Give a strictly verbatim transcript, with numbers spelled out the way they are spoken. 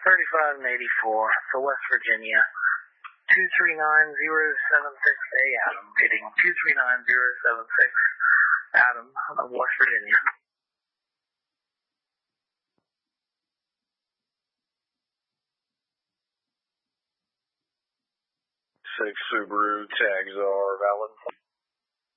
thirty-five and eighty-four for West Virginia. two three nine zero seven six A Adam, getting two three nine zero seven six Adam of West Virginia. Six Subaru tags are valid.